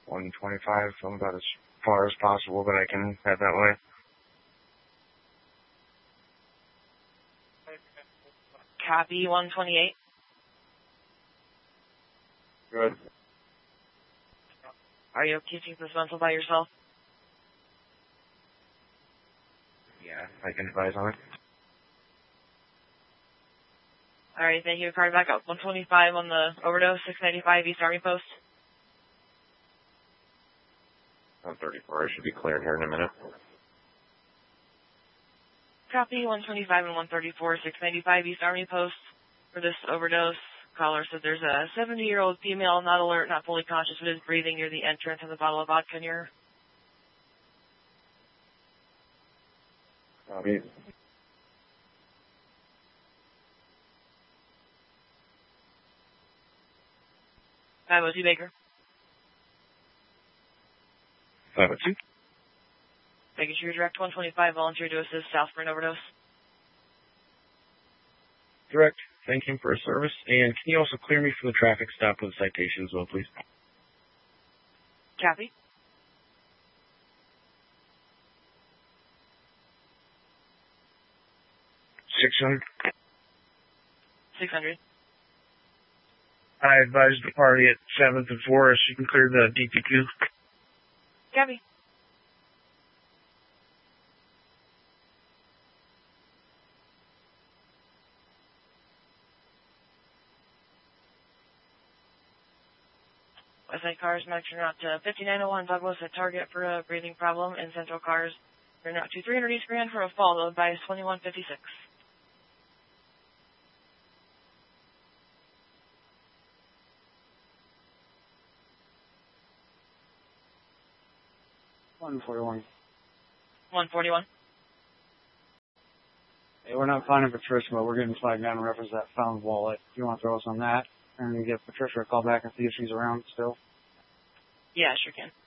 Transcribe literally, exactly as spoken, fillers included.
one twenty-five. I'm about as far as possible that I can head that way. Copy, one twenty-eight. Good. Are you keeping this rental by yourself? Yeah, I can advise on it. All right, thank you. Card back up. one twenty-five on the overdose, six ninety-five East Army Post. one thirty-four. I should be cleared here in a minute. Copy, one twenty-five and one thirty-four, six ninety-five East Army Post. For this overdose, caller said there's a seventy-year-old female, not alert, not fully conscious, but is breathing near the entrance of the bottle of vodka near. Copy. five oh two Baker. five oh two. Making sure direct one twenty-five, volunteer to assist south for an overdose. Direct. Thank him for his service. And can you also clear me for the traffic stop with a citation as well, please? Copy. six hundred. six hundred. I advised the party at seventh and Forest. You can clear the D P Q. Copy. Westside cars, match your route to fifty-nine oh one Douglas at Target for a breathing problem, and Central cars, your route to three hundred East Grand for a fall, load by twenty-one fifty-six. one forty-one. one forty-one. Hey, we're not finding Patricia, but we're getting flagged down in reference to that found wallet. If you want to throw us on that, and give Patricia a call back and see if she's around still. Yeah, sure can.